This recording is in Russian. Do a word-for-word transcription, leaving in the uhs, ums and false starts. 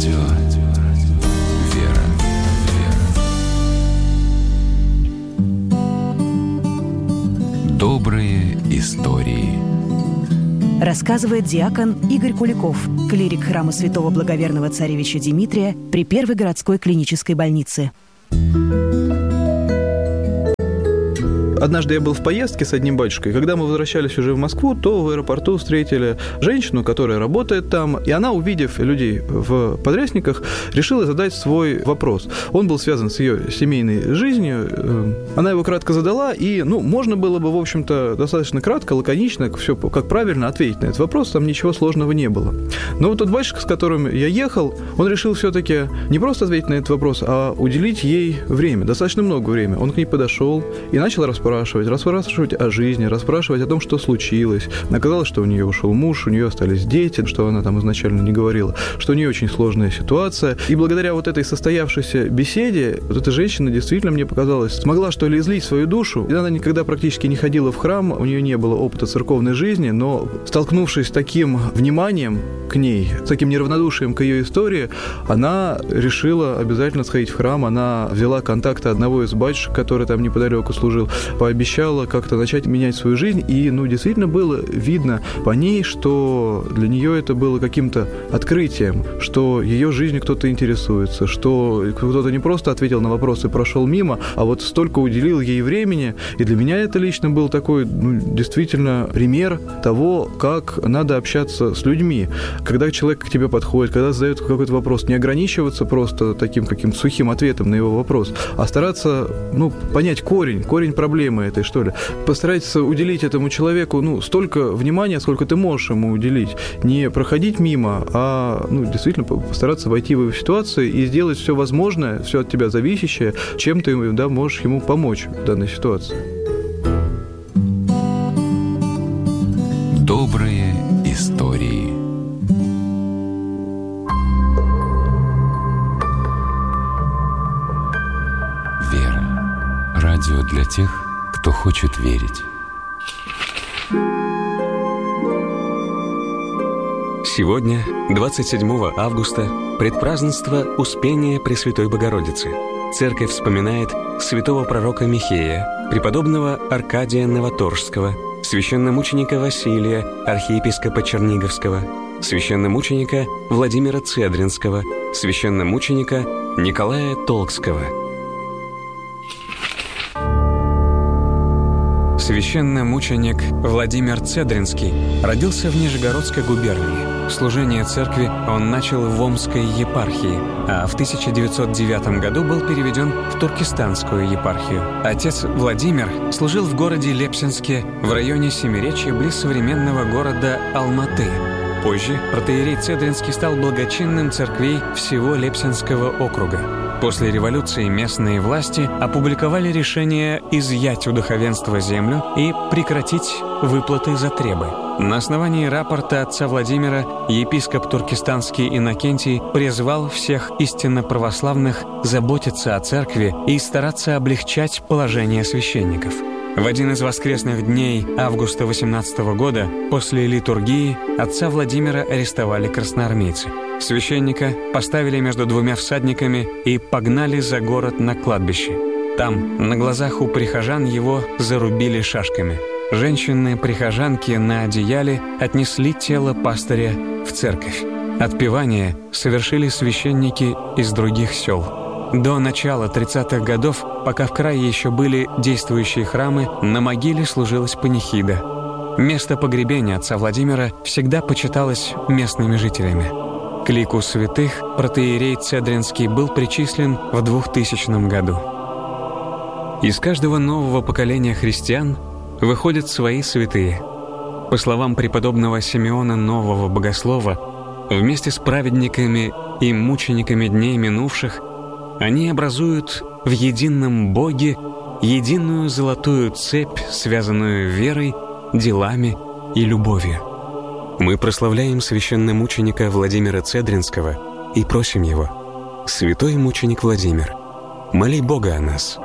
Радио «Вера». Добрые истории. Рассказывает диакон Игорь Куликов, клирик храма святого благоверного царевича Димитрия при Первой городской клинической больнице. Однажды я был в поездке с одним батюшкой. Когда мы возвращались уже в Москву, то в аэропорту встретили женщину, которая работает там, и она, увидев людей в подрясниках, решила задать свой вопрос. Он был связан с ее семейной жизнью. Она его кратко задала, и, ну, можно было бы, в общем-то, достаточно кратко, лаконично, все как правильно ответить на этот вопрос, там ничего сложного не было. Но вот тот батюшка, с которым я ехал, он решил все-таки не просто ответить на этот вопрос, а уделить ей время, достаточно много времени. Он к ней подошел и начал расспрашивать. Расспрашивать, расспрашивать о жизни, расспрашивать о том, что случилось. Оказалось, что у нее ушел муж, у нее остались дети, что она там изначально не говорила, что у нее очень сложная ситуация. И благодаря вот этой состоявшейся беседе, вот эта женщина действительно, мне показалось, смогла, что ли, излить свою душу. И она никогда практически не ходила в храм, у нее не было опыта церковной жизни, но, столкнувшись с таким вниманием к ней, с таким неравнодушием к ее истории, она решила обязательно сходить в храм. Она взяла контакты одного из батюшек, который там неподалеку служил, пообещала как-то начать менять свою жизнь, и, ну, действительно было видно по ней, что для нее это было каким-то открытием, что ее жизнью кто-то интересуется, что кто-то не просто ответил на вопросы и прошел мимо, а вот столько уделил ей времени, и для меня это лично был такой, ну, действительно пример того, как надо общаться с людьми. Когда человек к тебе подходит, когда задает какой-то вопрос, не ограничиваться просто таким каким-то сухим ответом на его вопрос, а стараться, ну, понять корень, корень проблемы этой, что ли. Постарайся уделить этому человеку, ну, столько внимания, сколько ты можешь ему уделить. Не проходить мимо, а, ну, действительно постараться войти в его ситуацию и сделать все возможное, все от тебя зависящее, чем ты, да, можешь ему помочь в данной ситуации. Добрые истории. Вера. Радио для тех, кто хочет верить. Сегодня, двадцать седьмого августа, предпразднество Успения Пресвятой Богородицы. Церковь вспоминает святого пророка Михея, преподобного Аркадия Новоторжского, священномученика Василия, архиепископа Черниговского, священномученика Владимира Цедринского, священномученика Николая Толкского. Священномученик Владимир Цедринский родился в Нижегородской губернии. Служение церкви он начал в Омской епархии, а в тысяча девятьсот девятом году был переведен в Туркестанскую епархию. Отец Владимир служил в городе Лепсинске в районе Семиречья близ современного города Алматы. Позже протоиерей Цедринский стал благочинным церквей всего Лепсинского округа. После революции местные власти опубликовали решение изъять у духовенства землю и прекратить выплаты за требы. На основании рапорта отца Владимира епископ туркестанский Иннокентий призвал всех истинно православных заботиться о церкви и стараться облегчать положение священников. В один из воскресных дней августа восемнадцатого года после литургии отца Владимира арестовали красноармейцы. Священника поставили между двумя всадниками и погнали за город на кладбище. Там, на глазах у прихожан, его зарубили шашками. Женщины-прихожанки на одеяле отнесли тело пастыря в церковь. Отпевание совершили священники из других сел. До начала тридцатых годов, пока в крае еще были действующие храмы, на могиле служилась панихида. Место погребения отца Владимира всегда почиталось местными жителями. К лику святых протоиерей Цедринский был причислен в двухтысячном году. Из каждого нового поколения христиан выходят свои святые. По словам преподобного Симеона Нового Богослова, вместе с праведниками и мучениками дней минувших они образуют в едином Боге единую золотую цепь, связанную верой, делами и любовью. Мы прославляем священномученика Владимира Цедринского и просим его: «Святой мученик Владимир, моли Бога о нас,